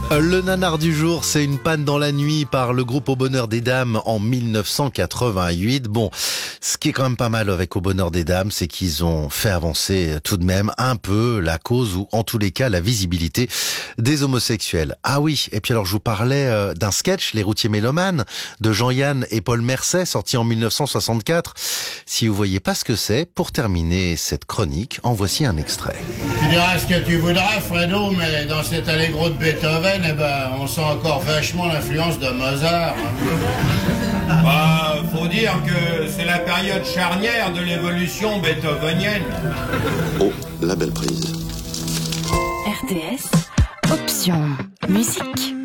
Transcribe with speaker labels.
Speaker 1: Le nanar du jour, c'est une panne dans la nuit par le groupe Au Bonheur des Dames en 1988. Bon, ce qui est quand même pas mal avec Au Bonheur des Dames, c'est qu'ils ont fait avancer tout de même un peu la cause ou en tous les cas la visibilité des homosexuels. Ah oui, et puis alors je vous parlais d'un sketch, Les Routiers Mélomanes, de Jean-Yann et Paul Mercet, sorti en 1964. Si vous voyez pas ce que c'est, pour terminer cette chronique, en voici un extrait.
Speaker 2: Tu diras ce que tu voudras, Fredo, mais dans cet allegro de Beethoven, on sent encore vachement l'influence de Mozart.
Speaker 3: Faut dire que c'est la période charnière de l'évolution beethovenienne.
Speaker 4: Oh, la belle prise.
Speaker 5: RTS, option musique.